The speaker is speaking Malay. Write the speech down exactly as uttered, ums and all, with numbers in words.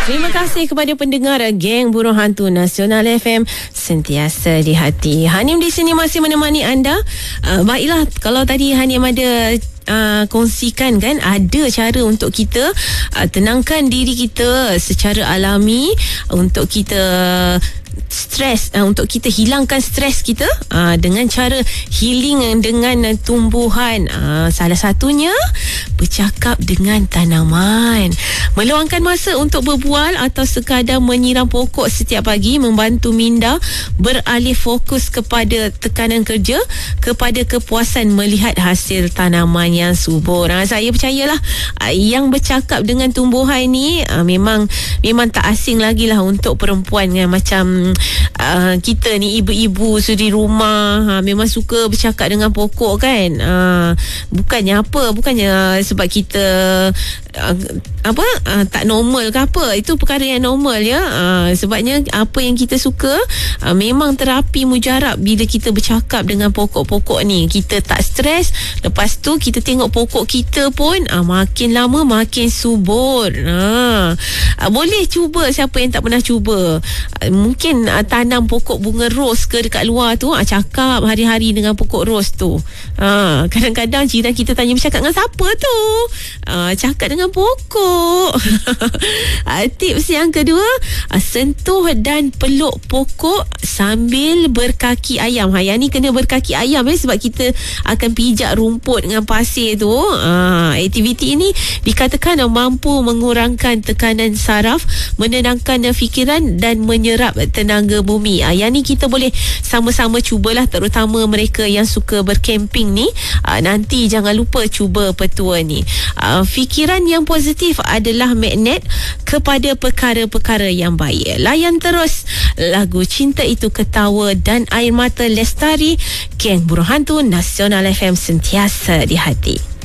Terima kasih kepada pendengar Geng Burung Hantu Nasional F M sentiasa di hati. Hanim di sini masih menemani anda. Uh, baiklah, kalau tadi Hanim ada Uh, kongsikan kan, ada cara untuk kita uh, tenangkan diri kita secara alami, untuk kita stres, uh, untuk kita hilangkan stres kita uh, dengan cara healing dengan uh, tumbuhan. Uh, salah satunya bercakap dengan tanaman, meluangkan masa untuk berbual atau sekadar menyiram pokok setiap pagi membantu minda beralih fokus kepada tekanan kerja, kepada kepuasan melihat hasil tanaman yang subur. Ha, saya percayalah uh, yang bercakap dengan tumbuhan ni uh, memang memang tak asing lagi lah untuk perempuan yang macam uh, kita ni, ibu-ibu suri rumah, ha, memang suka bercakap dengan pokok kan. Uh, bukannya apa, bukannya sebab kita uh, apa uh, tak normal ke apa, itu perkara yang normal ya. Uh, sebabnya apa yang kita suka uh, memang terapi mujarab bila kita bercakap dengan pokok-pokok ni. Kita tak stres, lepas tu kita tengok pokok kita pun ah, makin lama makin subur. Ah, ah, boleh cuba siapa yang tak pernah cuba. Ah, mungkin ah, tanam pokok bunga ros ke dekat luar tu, ah, cakap hari-hari dengan pokok ros tu. Ah, kadang-kadang jiran kita tanya, bercakap dengan siapa tu? Ah, cakap dengan pokok. ah, tips yang kedua, ah, sentuh dan peluk pokok sambil berkaki ayam. Ha, yang ni kena berkaki ayam eh, sebab kita akan pijak rumput dengan pasir tu. Ha, aktiviti ini dikatakan mampu mengurangkan tekanan saraf, menenangkan fikiran dan menyerap tenaga bumi. Ha, yang ni kita boleh sama-sama cubalah, terutama mereka yang suka berkemping ni. Ha, nanti jangan lupa cuba petua ni. Ha, fikiran yang positif adalah magnet kepada perkara-perkara yang baik. Layan terus lagu Cinta Itu Ketawa dan Air Mata Lestari. Geng Burung Hantu Nasional F M sentiasa di hati.